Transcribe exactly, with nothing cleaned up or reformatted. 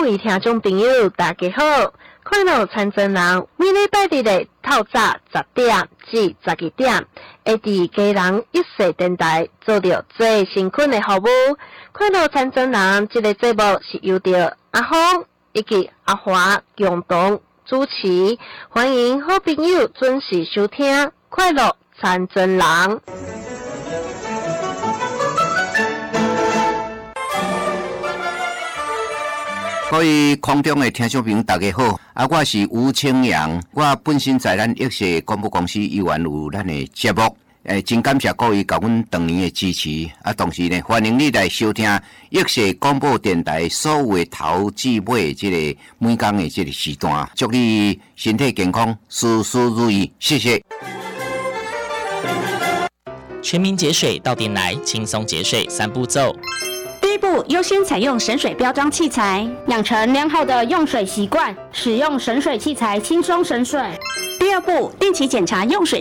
各位听众朋友，大家好！快乐参真人每礼拜日的透早十点至十二点，会伫家人一世电台做着最辛苦的服务。快乐参真人这个节目是由着阿峰以及阿华共同主持，欢迎好朋友准时收听快乐参真人。 各位空中的听众朋友，大家好！啊，我是吴清阳，我本身在咱益社广播公司依然有咱的节目，诶，真感谢各位甲阮当年的支持。啊，同时呢，欢迎你来收听益社广播电台所有的头至尾这个每天的这个时段，祝你身体健康，事事如意，谢谢。 全民节水到店来，轻松节水三步骤。 第一步，优先采用省水标章器材，养成良好的用水习惯，使用省水器材轻松省水。第二步，定期检查用水